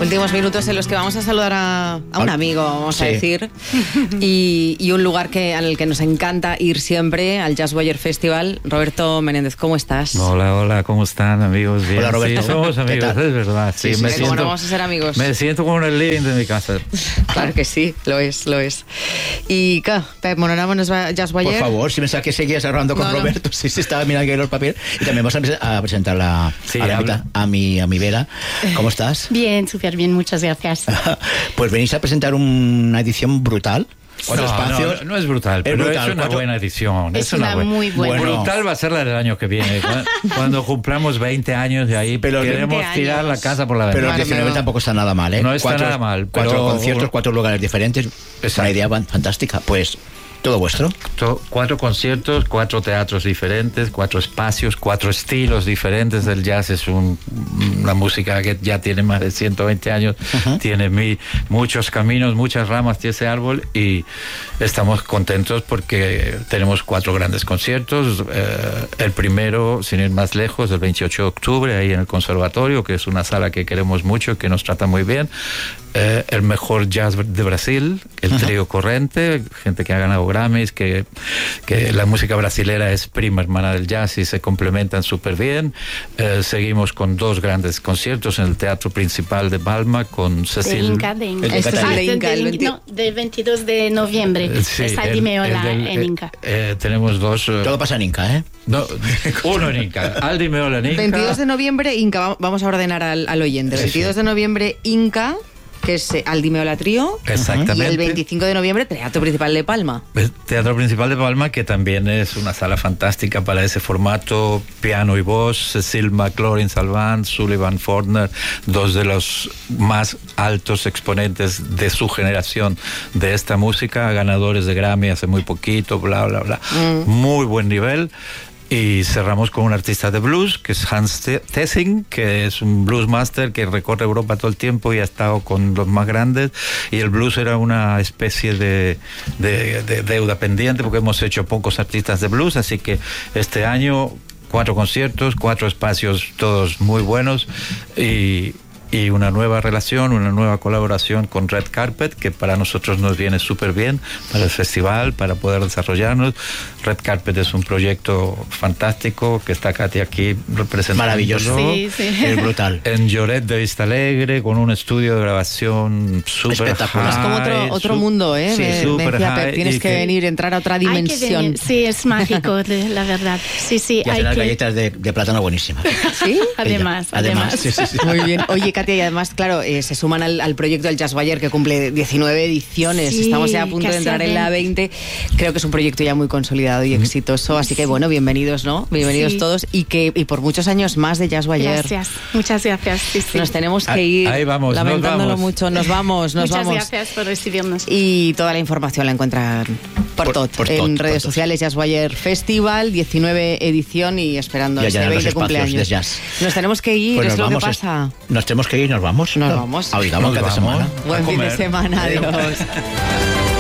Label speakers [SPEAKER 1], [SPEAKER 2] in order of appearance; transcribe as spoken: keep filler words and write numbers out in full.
[SPEAKER 1] Últimos minutos en los que vamos a saludar a, a un amigo, vamos sí. a decir, y, y un lugar que, al que nos encanta ir siempre, al Jazzwire Festival. Roberto Menéndez, ¿cómo estás?
[SPEAKER 2] Hola, hola, ¿cómo están, amigos? Bien.
[SPEAKER 3] Hola, Roberto.
[SPEAKER 2] Sí, somos amigos, es verdad. Sí,
[SPEAKER 1] sí, sí,
[SPEAKER 2] me
[SPEAKER 1] sí,
[SPEAKER 2] siento,
[SPEAKER 1] ¿cómo no vamos a ser amigos?
[SPEAKER 2] Me siento como en el living de mi casa.
[SPEAKER 1] Claro que sí, lo es, lo es. ¿Y qué? Pep Monorama nos va a Jazzwire?
[SPEAKER 3] Por favor, si pensaba que seguías hablando con no, Roberto, no. sí, sí, estaba mirando aquí los papeles. Y también vamos a, a presentar la,
[SPEAKER 2] sí,
[SPEAKER 3] a, la a, mi, a mi Vera. ¿Cómo estás?
[SPEAKER 4] Bien, súper bien, muchas gracias.
[SPEAKER 3] Pues venís a presentar una edición brutal. Cuatro
[SPEAKER 2] no,
[SPEAKER 3] espacios.
[SPEAKER 2] No, no es brutal, pero es, brutal, es una
[SPEAKER 3] cuatro...
[SPEAKER 2] buena edición.
[SPEAKER 4] Es, es una, una
[SPEAKER 2] muy
[SPEAKER 4] buena.
[SPEAKER 2] Bueno. Brutal va a ser la del año que viene. Cuando cumplamos veinte años de ahí, pero queremos tirar años. la casa por la ventana.
[SPEAKER 3] Pero el diecinueve pero... tampoco está nada mal, ¿eh?
[SPEAKER 2] No está
[SPEAKER 3] cuatro,
[SPEAKER 2] nada mal.
[SPEAKER 3] Cuatro
[SPEAKER 2] pero...
[SPEAKER 3] conciertos, cuatro lugares diferentes. Es una idea fantástica. Pues... ¿Todo vuestro?
[SPEAKER 2] Cuatro conciertos, cuatro teatros diferentes, cuatro espacios, cuatro estilos diferentes. El jazz es un, una música que ya tiene más de ciento veinte años, uh-huh. tiene mi, muchos caminos, muchas ramas de ese árbol, y estamos contentos porque tenemos cuatro grandes conciertos. Eh, el primero, sin ir más lejos, el veintiocho de octubre, ahí en el Conservatorio, que es una sala que queremos mucho, que nos trata muy bien. Eh, el mejor jazz de Brasil, el trío Corrente, gente que ha ganado Grammys, que, que la música brasilera es prima hermana del jazz y se complementan súper bien. Eh, seguimos con dos grandes conciertos en el Teatro Principal de Palma con Cecil.
[SPEAKER 4] De Inca, de Inca.
[SPEAKER 1] El de ah, de Inca, el
[SPEAKER 4] veinte... no, del veintidós de noviembre. Eh, sí, está el Dimeola del, en Inca.
[SPEAKER 2] Eh, eh, tenemos dos. Uh,
[SPEAKER 3] Todo pasa en Inca, ¿eh?
[SPEAKER 2] No, uno en Inca. Al Dimeola en Inca.
[SPEAKER 1] veintidós de noviembre, Inca. Vamos a ordenar al, al oyente. Sí, veintidós sí. de noviembre, Inca, que es eh, Al Dimeola Trío.
[SPEAKER 2] Exactamente.
[SPEAKER 1] Y el veinticinco de noviembre, Teatro Principal de Palma.
[SPEAKER 2] El Teatro Principal de Palma, que también es una sala fantástica para ese formato, piano y voz. Cecil McLaurin Salvant, Sullivan Fortner, dos de los más altos exponentes de su generación de esta música, ganadores de Grammy hace muy poquito, bla, bla, bla. Mm. Muy buen nivel. Y cerramos con un artista de blues, que es Hans Theessing, que es un blues master que recorre Europa todo el tiempo y ha estado con los más grandes. Y el blues era una especie de, de, de deuda pendiente, porque hemos hecho pocos artistas de blues, así que este año cuatro conciertos, cuatro espacios, todos muy buenos, y... y una nueva relación, una nueva colaboración con Red Carpet, que para nosotros nos viene súper bien, para el festival, para poder desarrollarnos. Red Carpet es un proyecto fantástico, que está Katy aquí representando.
[SPEAKER 3] Maravilloso,
[SPEAKER 4] sí, sí.
[SPEAKER 3] Es brutal.
[SPEAKER 2] En Lloret de Vista Alegre, con un estudio de grabación súper
[SPEAKER 3] espectacular.
[SPEAKER 1] Es como otro, otro mundo, ¿eh?
[SPEAKER 2] Sí,
[SPEAKER 1] me, me decía Pep, tienes que, que venir, entrar a otra dimensión.
[SPEAKER 4] Sí, es mágico, la verdad. Sí, sí.
[SPEAKER 3] Y hacer
[SPEAKER 4] hay
[SPEAKER 3] las
[SPEAKER 4] que...
[SPEAKER 3] galletas de, de plátano buenísimas.
[SPEAKER 1] ¿Sí?
[SPEAKER 4] Además,
[SPEAKER 3] Ella, además.
[SPEAKER 4] además.
[SPEAKER 3] Sí, sí, sí.
[SPEAKER 1] Muy bien. Oye, Katy, y además, claro, eh, se suman al, al proyecto del Jazzwire, que cumple diecinueve ediciones.
[SPEAKER 4] Sí,
[SPEAKER 1] estamos ya a punto de entrar en la veinte. Creo que es un proyecto ya muy consolidado y exitoso, así que bueno, bienvenidos, ¿no? Bienvenidos sí. todos, y que y por muchos años más de Jazzwire.
[SPEAKER 4] Gracias, muchas gracias. Sí, sí.
[SPEAKER 1] Nos tenemos que ir.
[SPEAKER 2] Ahí vamos,
[SPEAKER 1] lamentándolo
[SPEAKER 2] nos vamos.
[SPEAKER 1] mucho. Nos vamos, nos
[SPEAKER 4] muchas
[SPEAKER 1] vamos.
[SPEAKER 4] Muchas gracias por recibirnos.
[SPEAKER 1] Y toda la información la encuentran por, por todo, por en tot, redes por sociales. Jazzwire Festival, diecinueve edición, y esperando este veinte cumpleaños. Nos tenemos que ir, pues es lo que pasa.
[SPEAKER 3] Nos tenemos que ir, nos vamos.
[SPEAKER 1] Nos vamos.
[SPEAKER 3] Oigamos cada semana.
[SPEAKER 1] Buen fin de semana, adiós.